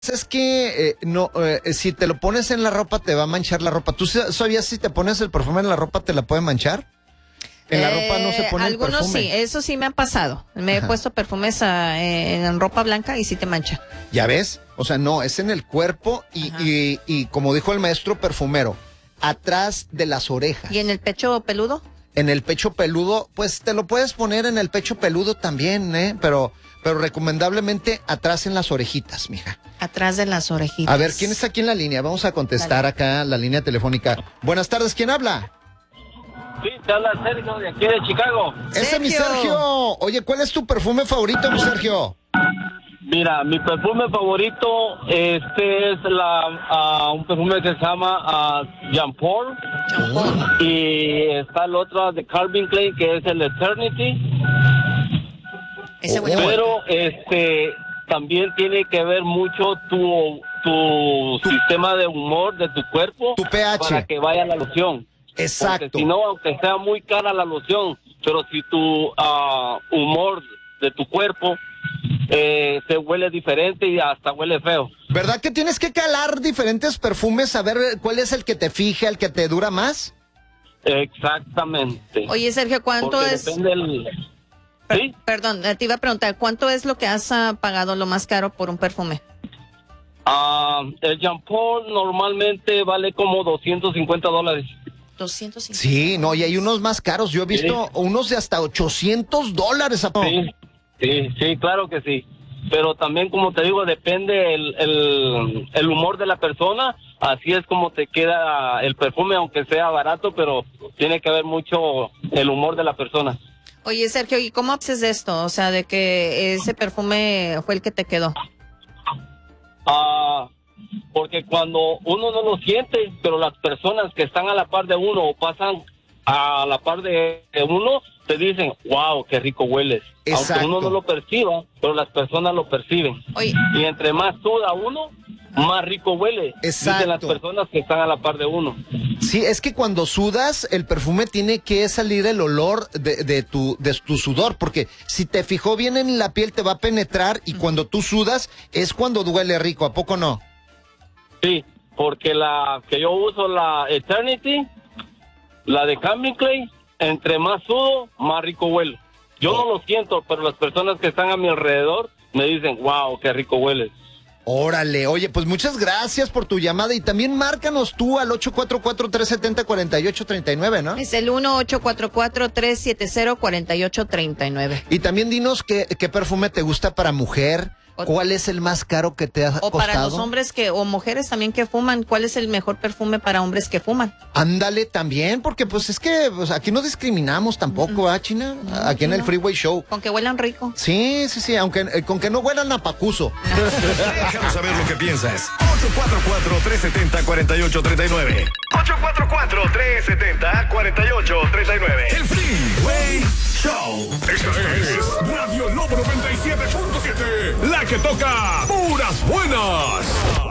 Es que si te lo pones en la ropa te va a manchar la ropa. ¿Tú sabías si te pones el perfume en la ropa te la puede manchar? En la ropa no se pone el perfume. Algunos sí, eso sí me ha pasado. Me he puesto perfumes en ropa blanca y sí te mancha. ¿Ya ves? O sea, no, es en el cuerpo y como dijo el maestro perfumero, atrás de las orejas. ¿Y en el pecho peludo? En el pecho peludo, pues te lo puedes poner en el pecho peludo también, pero recomendablemente atrás en las orejitas, mija. Atrás de las orejitas. A ver, ¿quién está aquí en la línea? Vamos a contestar acá la línea telefónica. Buenas tardes, ¿quién habla? Sí, te habla Sergio de aquí de Chicago. Ese es mi Sergio. Oye, ¿cuál es tu perfume favorito, mi Sergio? Mira, mi perfume favorito, es un perfume que se llama Jean Paul. Y está el otro de Calvin Klein, que es el Eternity. Ese bueno. Pero también tiene que ver mucho tu sistema de humor de tu cuerpo. Tu pH. Para que vaya la loción. Exacto. Porque si no, aunque sea muy cara la loción, pero si tu humor de tu cuerpo se huele diferente y hasta huele feo. ¿Verdad que tienes que calar diferentes perfumes a ver cuál es el que te fija, el que te dura más? Exactamente. Oye, Sergio, ¿cuánto porque es? Depende ¿Sí? Perdón, te iba a preguntar, ¿cuánto es lo que has pagado lo más caro por un perfume? El Jean Paul normalmente vale como $250. 250. Sí, no, y hay unos más caros. Yo he visto unos de hasta $800. Sí, claro que sí. Pero también, como te digo, depende el humor de la persona. Así es como te queda el perfume, aunque sea barato, pero tiene que ver mucho el humor de la persona. Oye, Sergio, ¿y cómo haces esto? O sea, de que ese perfume fue el que te quedó. Porque cuando uno no lo siente, pero las personas que están a la par de uno o pasan a la par de uno, te dicen, wow, qué rico hueles. Exacto. Aunque uno no lo perciba, pero las personas lo perciben. Oye. Y entre más suda uno, más rico huele. Exacto. Dicen las personas que están a la par de uno. Sí, es que cuando sudas, el perfume tiene que salir el olor de tu sudor, porque si te fijó bien en la piel te va a penetrar y cuando tú sudas es cuando huele rico, ¿a poco no? Sí, porque la que yo uso, la Eternity, la de Calvin Klein, entre más sudo, más rico huele. Yo no lo siento, pero las personas que están a mi alrededor me dicen, wow, qué rico hueles. Órale, oye, pues muchas gracias por tu llamada y también márcanos tú al 844-370-4839, ¿no? Es el 1-844-370-4839. Y también dinos qué perfume te gusta para mujer, cuál es el más caro que te ha costado. O para los hombres o mujeres también que fuman, ¿cuál es el mejor perfume para hombres que fuman? Ándale también, porque pues es que aquí no discriminamos tampoco, ¿ah, China? Aquí en el Freeway Show. Con que huelan rico. Sí, aunque con que no huelan a pacuso. Déjanos saber lo que piensas. 844-370-4839. 844-370-4839. El Freeway Show. Esta es Radio Lobo 97.7. La que toca puras buenas.